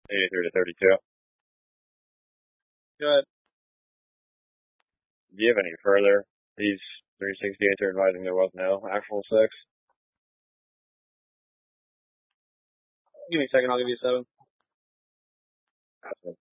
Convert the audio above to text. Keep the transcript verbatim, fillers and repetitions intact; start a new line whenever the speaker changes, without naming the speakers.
eighty-three to thirty-two.
Good.
Do you have any further? These three sixty-eights are advising there was no actual six.
Give me a second. I'll give you a seven.
That's